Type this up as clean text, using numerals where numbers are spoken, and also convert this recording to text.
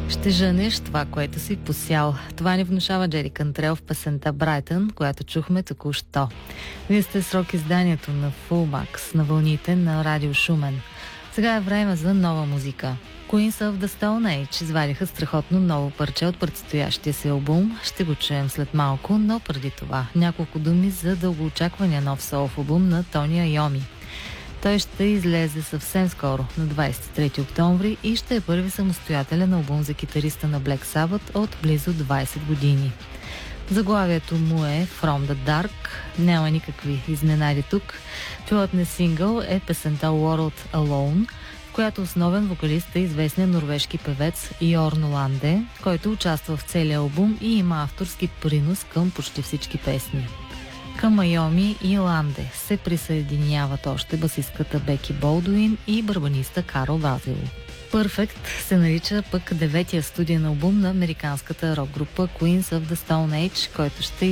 Ще жънеш това, което си посял. Това ни внушава Джери Кантрел в песента Брайтън, която чухме току-що. Вие сте с рок изданието на Fullmax на вълните на Радио Шумен. Сега е време за нова музика. Queens of the Stone Age извадиха страхотно ново парче от предстоящия си албум. Ще го чуем след малко, но преди това няколко думи за дългоочаквания нов солов албум на Тони Айоми. Той ще излезе съвсем скоро, на 23 октомври, и ще е първи самостоятелен албум за китариста на Black Sabbath от близо 20 години. Заглавието му е From the Dark, няма никакви изненади тук. Пилотният сингъл е песента World Alone, в която основен вокалист е известният норвежки певец Йорн Ланде, който участва в целия албум и има авторски принос към почти всички песни. Към Айоми и Ланде се присъединяват още басистката Беки Болдуин и барабаниста Карл Вазил. Perfect се нарича пък деветия студиен албум на американската рок група Queens of the Stone Age, който ще